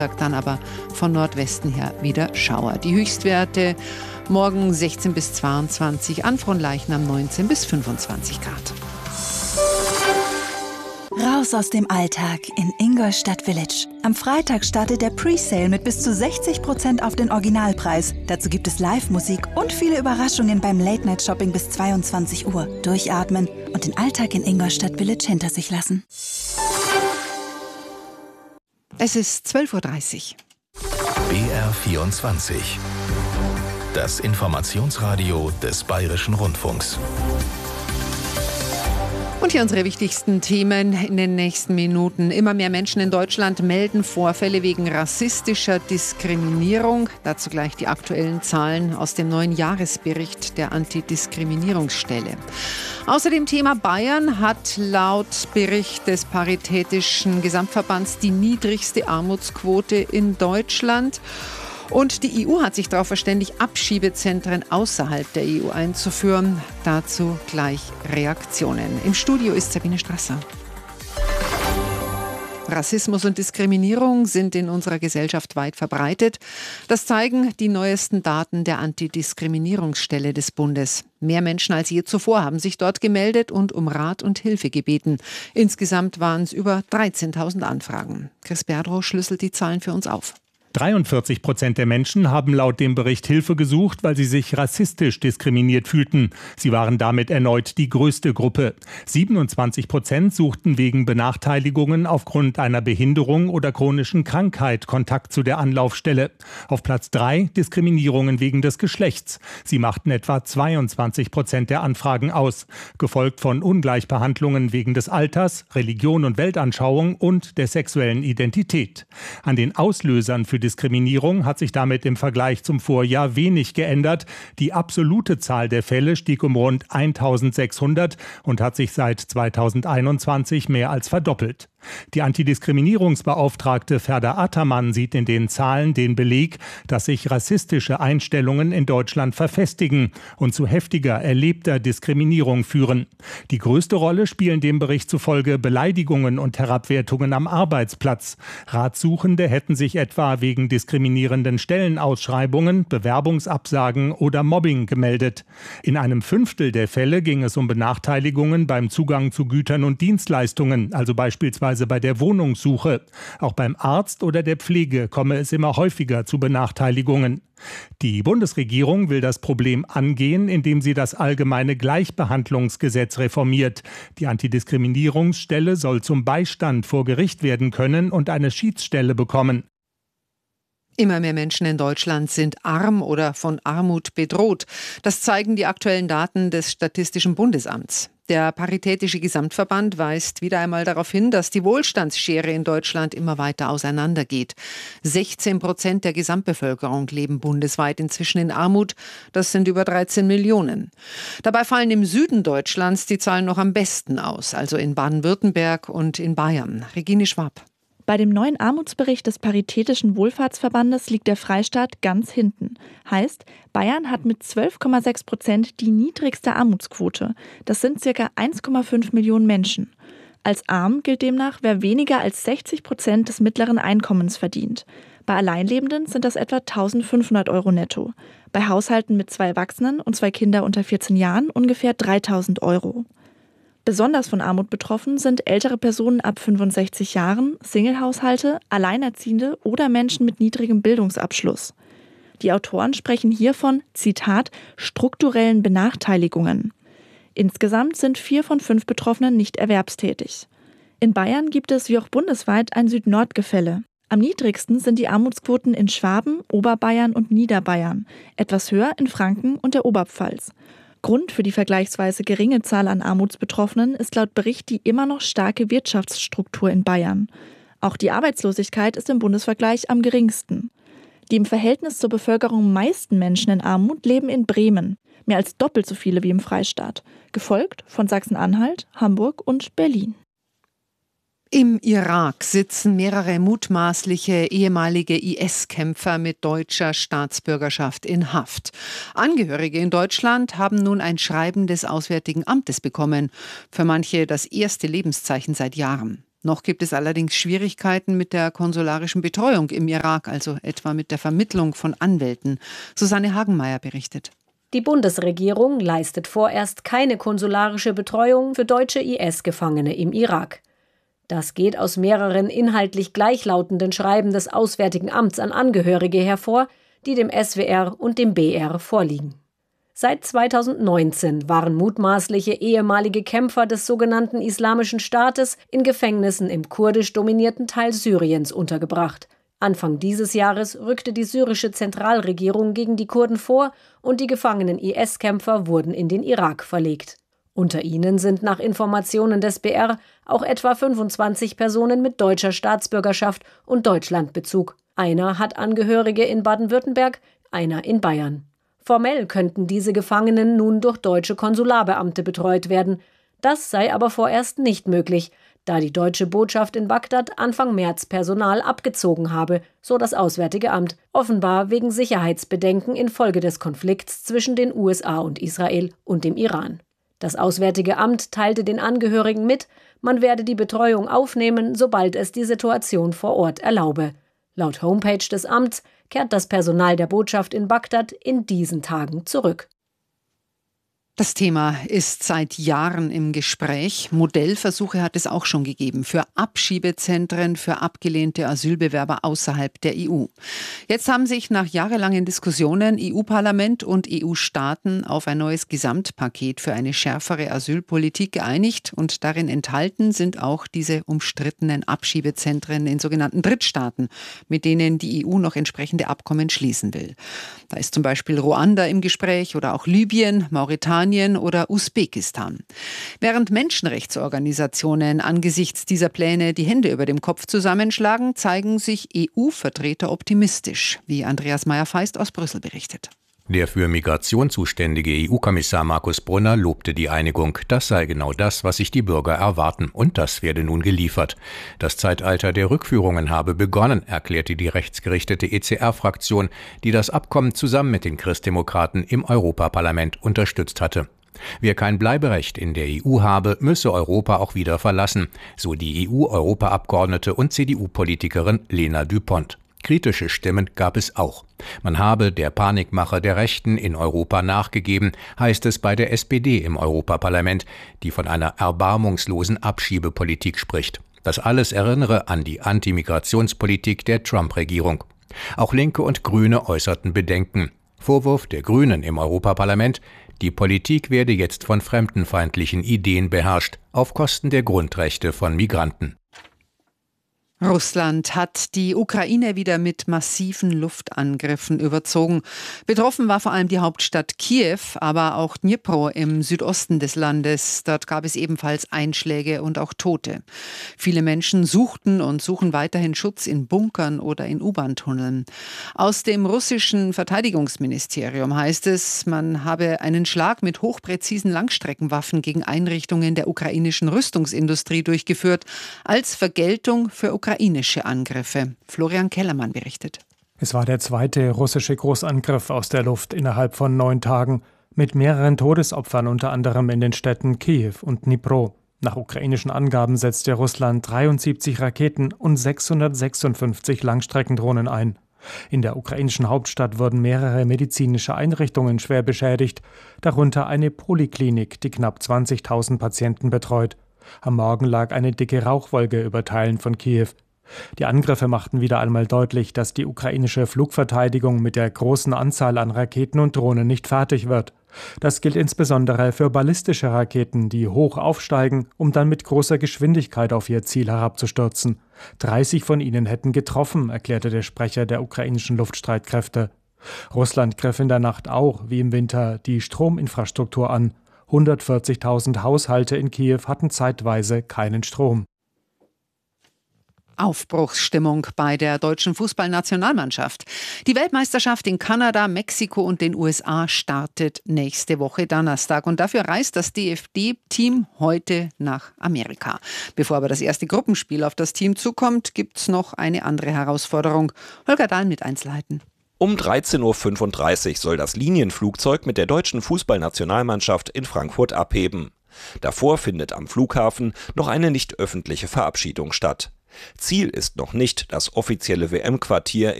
Dann aber von Nordwesten her wieder Schauer. Die Höchstwerte morgen 16 bis 22, an Fronleichnam 19 bis 25 Grad. Raus aus dem Alltag in Ingolstadt Village. Am Freitag startet der Presale mit bis zu 60% auf den Originalpreis. Dazu gibt es Live-Musik und viele Überraschungen beim Late-Night-Shopping bis 22 Uhr. Durchatmen und den Alltag in Ingolstadt Village hinter sich lassen. Es ist 12:30 Uhr. BR24. Das Informationsradio des Bayerischen Rundfunks. Und hier unsere wichtigsten Themen in den nächsten Minuten. Immer mehr Menschen in Deutschland melden Vorfälle wegen rassistischer Diskriminierung. Dazu gleich die aktuellen Zahlen aus dem neuen Jahresbericht der Antidiskriminierungsstelle. Außerdem Thema: Bayern hat laut Bericht des Paritätischen Gesamtverbands die niedrigste Armutsquote in Deutschland. Und die EU hat sich darauf verständigt, Abschiebezentren außerhalb der EU einzuführen. Dazu gleich Reaktionen. Im Studio ist Sabine Strasser. Rassismus und Diskriminierung sind in unserer Gesellschaft weit verbreitet. Das zeigen die neuesten Daten der Antidiskriminierungsstelle des Bundes. Mehr Menschen als je zuvor haben sich dort gemeldet und um Rat und Hilfe gebeten. Insgesamt waren es über 13.000 Anfragen. Chris Berdrow schlüsselt die Zahlen für uns auf. 43% der Menschen haben laut dem Bericht Hilfe gesucht, weil sie sich rassistisch diskriminiert fühlten. Sie waren damit erneut die größte Gruppe. 27% suchten wegen Benachteiligungen aufgrund einer Behinderung oder chronischen Krankheit Kontakt zu der Anlaufstelle. Auf Platz 3 Diskriminierungen wegen des Geschlechts. Sie machten etwa 22% der Anfragen aus, gefolgt von Ungleichbehandlungen wegen des Alters, Religion und Weltanschauung und der sexuellen Identität. An den Auslösern für Diskriminierung hat sich damit im Vergleich zum Vorjahr wenig geändert. Die absolute Zahl der Fälle stieg um rund 1.600 und hat sich seit 2021 mehr als verdoppelt. Die Antidiskriminierungsbeauftragte Ferda Ataman sieht in den Zahlen den Beleg, dass sich rassistische Einstellungen in Deutschland verfestigen und zu heftiger erlebter Diskriminierung führen. Die größte Rolle spielen dem Bericht zufolge Beleidigungen und Herabwertungen am Arbeitsplatz. Ratsuchende hätten sich etwa wegen diskriminierenden Stellenausschreibungen, Bewerbungsabsagen oder Mobbing gemeldet. In einem Fünftel der Fälle ging es um Benachteiligungen beim Zugang zu Gütern und Dienstleistungen, also beispielsweise bei der Wohnungssuche. Auch beim Arzt oder der Pflege komme es immer häufiger zu Benachteiligungen. Die Bundesregierung will das Problem angehen, indem sie das allgemeine Gleichbehandlungsgesetz reformiert. Die Antidiskriminierungsstelle soll zum Beistand vor Gericht werden können und eine Schiedsstelle bekommen. Immer mehr Menschen in Deutschland sind arm oder von Armut bedroht. Das zeigen die aktuellen Daten des Statistischen Bundesamts. Der Paritätische Gesamtverband weist wieder einmal darauf hin, dass die Wohlstandsschere in Deutschland immer weiter auseinandergeht. 16% der Gesamtbevölkerung leben bundesweit inzwischen in Armut. Das sind über 13 Millionen. Dabei fallen im Süden Deutschlands die Zahlen noch am besten aus, also in Baden-Württemberg und in Bayern. Regine Schwab. Bei dem neuen Armutsbericht des Paritätischen Wohlfahrtsverbandes liegt der Freistaat ganz hinten. Heißt, Bayern hat mit 12,6% die niedrigste Armutsquote. Das sind ca. 1,5 Millionen Menschen. Als arm gilt demnach, wer weniger als 60% des mittleren Einkommens verdient. Bei Alleinlebenden sind das etwa 1.500 € netto. Bei Haushalten mit 2 Erwachsenen und 2 Kinder unter 14 Jahren ungefähr 3.000 €. Besonders von Armut betroffen sind ältere Personen ab 65 Jahren, Singlehaushalte, Alleinerziehende oder Menschen mit niedrigem Bildungsabschluss. Die Autoren sprechen hier von, Zitat, strukturellen Benachteiligungen. Insgesamt sind 4 von 5 Betroffenen nicht erwerbstätig. In Bayern gibt es wie auch bundesweit ein Süd-Nord-Gefälle. Am niedrigsten sind die Armutsquoten in Schwaben, Oberbayern und Niederbayern, etwas höher in Franken und der Oberpfalz. Grund für die vergleichsweise geringe Zahl an Armutsbetroffenen ist laut Bericht die immer noch starke Wirtschaftsstruktur in Bayern. Auch die Arbeitslosigkeit ist im Bundesvergleich am geringsten. Die im Verhältnis zur Bevölkerung meisten Menschen in Armut leben in Bremen, mehr als doppelt so viele wie im Freistaat, gefolgt von Sachsen-Anhalt, Hamburg und Berlin. Im Irak sitzen mehrere mutmaßliche ehemalige IS-Kämpfer mit deutscher Staatsbürgerschaft in Haft. Angehörige in Deutschland haben nun ein Schreiben des Auswärtigen Amtes bekommen. Für manche das erste Lebenszeichen seit Jahren. Noch gibt es allerdings Schwierigkeiten mit der konsularischen Betreuung im Irak, also etwa mit der Vermittlung von Anwälten. Susanne Hagenmeier berichtet. Die Bundesregierung leistet vorerst keine konsularische Betreuung für deutsche IS-Gefangene im Irak. Das geht aus mehreren inhaltlich gleichlautenden Schreiben des Auswärtigen Amts an Angehörige hervor, die dem SWR und dem BR vorliegen. Seit 2019 waren mutmaßliche ehemalige Kämpfer des sogenannten Islamischen Staates in Gefängnissen im kurdisch dominierten Teil Syriens untergebracht. Anfang dieses Jahres rückte die syrische Zentralregierung gegen die Kurden vor und die gefangenen IS-Kämpfer wurden in den Irak verlegt. Unter ihnen sind nach Informationen des BR auch etwa 25 Personen mit deutscher Staatsbürgerschaft und Deutschlandbezug. Einer hat Angehörige in Baden-Württemberg, einer in Bayern. Formell könnten diese Gefangenen nun durch deutsche Konsularbeamte betreut werden. Das sei aber vorerst nicht möglich, da die deutsche Botschaft in Bagdad Anfang März Personal abgezogen habe, so das Auswärtige Amt, offenbar wegen Sicherheitsbedenken infolge des Konflikts zwischen den USA und Israel und dem Iran. Das Auswärtige Amt teilte den Angehörigen mit, man werde die Betreuung aufnehmen, sobald es die Situation vor Ort erlaube. Laut Homepage des Amts kehrt das Personal der Botschaft in Bagdad in diesen Tagen zurück. Das Thema ist seit Jahren im Gespräch. Modellversuche hat es auch schon gegeben für Abschiebezentren für abgelehnte Asylbewerber außerhalb der EU. Jetzt haben sich nach jahrelangen Diskussionen EU-Parlament und EU-Staaten auf ein neues Gesamtpaket für eine schärfere Asylpolitik geeinigt. Und darin enthalten sind auch diese umstrittenen Abschiebezentren in sogenannten Drittstaaten, mit denen die EU noch entsprechende Abkommen schließen will. Da ist zum Beispiel Ruanda im Gespräch oder auch Libyen, Mauretanien oder Usbekistan. Während Menschenrechtsorganisationen angesichts dieser Pläne die Hände über dem Kopf zusammenschlagen, zeigen sich EU-Vertreter optimistisch, wie Andreas Meyer-Feist aus Brüssel berichtet. Der für Migration zuständige EU-Kommissar Markus Brunner lobte die Einigung. Das sei genau das, was sich die Bürger erwarten. Und das werde nun geliefert. Das Zeitalter der Rückführungen habe begonnen, erklärte die rechtsgerichtete ECR-Fraktion, die das Abkommen zusammen mit den Christdemokraten im Europaparlament unterstützt hatte. Wer kein Bleiberecht in der EU habe, müsse Europa auch wieder verlassen, so die EU-Europaabgeordnete und CDU-Politikerin Lena Düpont. Kritische Stimmen gab es auch. Man habe der Panikmache der Rechten in Europa nachgegeben, heißt es bei der SPD im Europaparlament, die von einer erbarmungslosen Abschiebepolitik spricht. Das alles erinnere an die Antimigrationspolitik der Trump-Regierung. Auch Linke und Grüne äußerten Bedenken. Vorwurf der Grünen im Europaparlament: Die Politik werde jetzt von fremdenfeindlichen Ideen beherrscht, auf Kosten der Grundrechte von Migranten. Russland hat die Ukraine wieder mit massiven Luftangriffen überzogen. Betroffen war vor allem die Hauptstadt Kiew, aber auch Dnipro im Südosten des Landes. Dort gab es ebenfalls Einschläge und auch Tote. Viele Menschen suchten und suchen weiterhin Schutz in Bunkern oder in U-Bahn-Tunneln. Aus dem russischen Verteidigungsministerium heißt es, man habe einen Schlag mit hochpräzisen Langstreckenwaffen gegen Einrichtungen der ukrainischen Rüstungsindustrie durchgeführt, als Vergeltung für ukrainische Angriffe. Florian Kellermann berichtet. Es war der zweite russische Großangriff aus der Luft innerhalb von 9 Tagen, mit mehreren Todesopfern unter anderem in den Städten Kiew und Dnipro. Nach ukrainischen Angaben setzte Russland 73 Raketen und 656 Langstreckendrohnen ein. In der ukrainischen Hauptstadt wurden mehrere medizinische Einrichtungen schwer beschädigt, darunter eine Poliklinik, die knapp 20.000 Patienten betreut. Am Morgen lag eine dicke Rauchwolke über Teilen von Kiew. Die Angriffe machten wieder einmal deutlich, dass die ukrainische Flugverteidigung mit der großen Anzahl an Raketen und Drohnen nicht fertig wird. Das gilt insbesondere für ballistische Raketen, die hoch aufsteigen, um dann mit großer Geschwindigkeit auf ihr Ziel herabzustürzen. 30 von ihnen hätten getroffen, erklärte der Sprecher der ukrainischen Luftstreitkräfte. Russland griff in der Nacht auch, wie im Winter, die Strominfrastruktur an. 140.000 Haushalte in Kiew hatten zeitweise keinen Strom. Aufbruchsstimmung bei der deutschen Fußballnationalmannschaft. Die Weltmeisterschaft in Kanada, Mexiko und den USA startet nächste Woche Donnerstag. Und dafür reist das DFB-Team heute nach Amerika. Bevor aber das erste Gruppenspiel auf das Team zukommt, gibt es noch eine andere Herausforderung. Holger Dahl mit Einzelheiten. Um 13.35 Uhr soll das Linienflugzeug mit der deutschen Fußballnationalmannschaft in Frankfurt abheben. Davor findet am Flughafen noch eine nicht öffentliche Verabschiedung statt. Ziel ist noch nicht das offizielle WM-Quartier